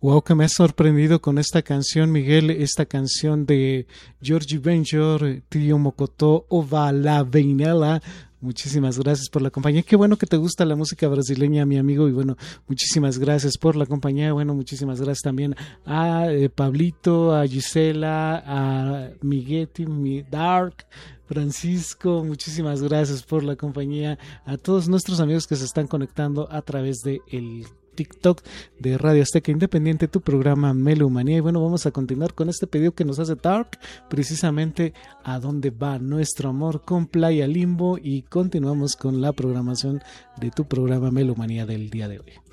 Wow, que me has sorprendido con esta canción, Miguel, esta canción de Georgie Benjor, Trio Mocotó, Ova la Veinela. Muchísimas gracias por la compañía. Qué bueno que te gusta la música brasileña, mi amigo. Y bueno, muchísimas gracias por la compañía. Bueno, muchísimas gracias también a Pablito, a Gisela, a Miguetti, Dark, Francisco. Muchísimas gracias por la compañía. A todos nuestros amigos que se están conectando a través de el TikTok de Radio Azteca Independiente, tu programa Melomanía. Y bueno, vamos a continuar con este pedido que nos hace Dark, precisamente a dónde va nuestro amor con Playa Limbo, y continuamos con la programación de tu programa Melomanía del día de hoy.